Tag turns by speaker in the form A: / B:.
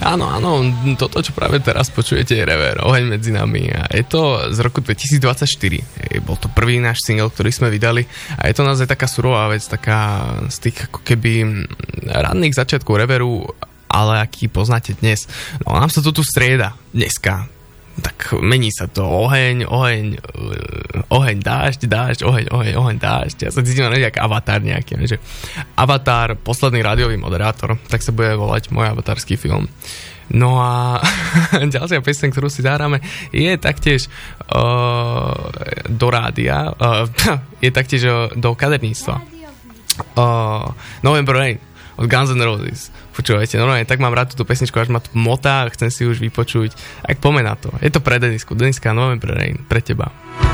A: Áno, toto, čo práve teraz počujete, je Rever, Oheň medzi nami a je to z roku 2024. Bol to prvý náš single, ktorý sme vydali a je to naozaj taká surová vec, taká z tých ako keby ranných začiatkov Reveru, ale aký poznáte dnes. No nám sa to tu strieda dneska. Tak mení sa to oheň, dážď, oheň, dážď. Ja sa cítim ako Avatar nejaký, že Avatar, posledný rádiový moderátor, tak sa bude volať môj avatarský film. No a ďalšia pieseň, ktorú si zahráme, je taktiež do rádia, je taktiež do kaderníctva. November Rain od Guns N' Roses. Počúvajte, normálne, tak mám rád túto pesničku, až ma tu motá, chcem si už vypočuť. Tak poďme na to. Je to pre Denisku. Deniska, November Rain, pre teba.